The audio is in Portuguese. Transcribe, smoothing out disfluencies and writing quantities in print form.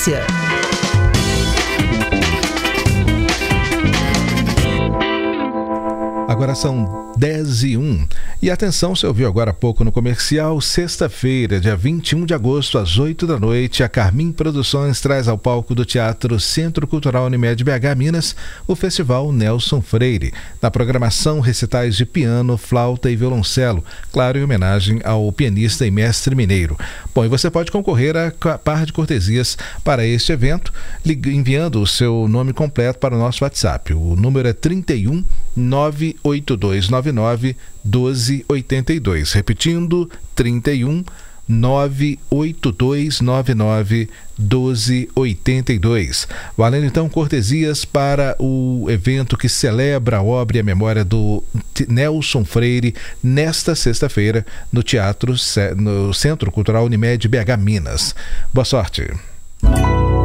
Agora são 10h01. E atenção, você ouviu agora há pouco no comercial, sexta-feira, dia 21 de agosto, às 8 da noite, a Carmim Produções traz ao palco do Teatro Centro Cultural Unimed BH Minas o Festival Nelson Freire. Na programação, recitais de piano, flauta e violoncelo, claro, em homenagem ao pianista e mestre mineiro. Bom, e você pode concorrer a par de cortesias para este evento, enviando o seu nome completo para o nosso WhatsApp. O número é 31 98299 1282. Repetindo, 31 98299 1282. Valendo então cortesias para o evento que celebra a obra e a memória do Nelson Freire nesta sexta-feira no Centro Cultural Unimed BH Minas. Boa sorte.